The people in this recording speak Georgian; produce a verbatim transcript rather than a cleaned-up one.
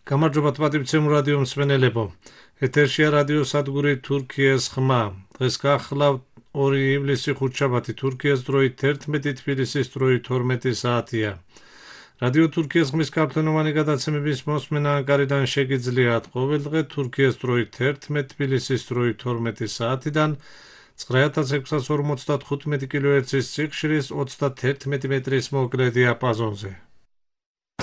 გამარჯობა პატივცემ რადიო მსმენელებო. ეთერშია რადიო სადგური თურქიის ხმა. დღეს გახლავთ ორი ივლისი ხუთშაბათი თურქიის დროით ერთმეტი თბილისის დროით თორმეტი საათია. რადიო თურქიის ხმის ქართულოვანი გადაცემების მოსმენა ანკარიდან შეგიძლიათ ყოველდღე თურქიის დროით ერთმეტი თბილისის დროით თორმეტი საათიდან ცხრა ათას ექვსას ორმოცდათხუთმეტი კილოჰერცის სიხშირის ოცდათერთმეტი მეტრის მოკლე დიაპაზონზე.